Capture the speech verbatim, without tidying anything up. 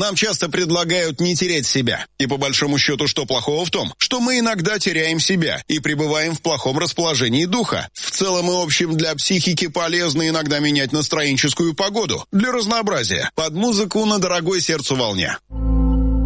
нам часто предлагают не терять себя. И по большому счету, что плохого в том, что мы иногда теряем себя и пребываем в плохом расположении духа. В целом и общем для психики полезно иногда менять настроенческую погоду для разнообразия под музыку на дорогой сердцу волне.